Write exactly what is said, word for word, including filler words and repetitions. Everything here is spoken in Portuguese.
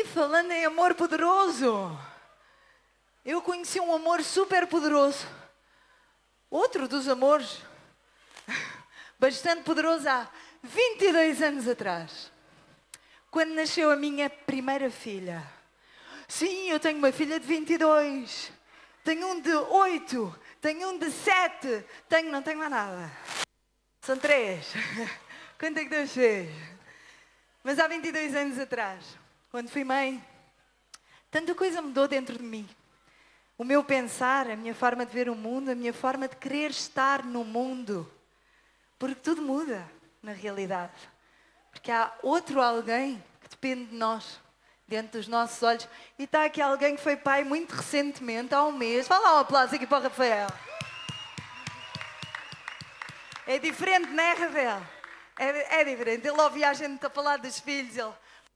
falando em amor poderoso, eu conheci um amor super poderoso. Outro dos amores bastante poderoso há vinte e dois anos atrás, quando nasceu a minha primeira filha. Sim, eu tenho uma filha de vinte e dois, tenho um de oito, tenho um de sete, tenho, não tenho mais nada. São três. Quanto é que Deus fez? Mas há vinte e dois anos atrás, quando fui mãe, tanta coisa mudou dentro de mim. O meu pensar, a minha forma de ver o mundo, a minha forma de querer estar no mundo. Porque tudo muda, na realidade. Porque há outro alguém que depende de nós, dentro dos nossos olhos. E está aqui alguém que foi pai muito recentemente, há um mês. Fala lá um aplauso aqui para o Rafael. É diferente, não é, Rafael? É, é diferente. Ele ouvia a gente a falar dos filhos, ele...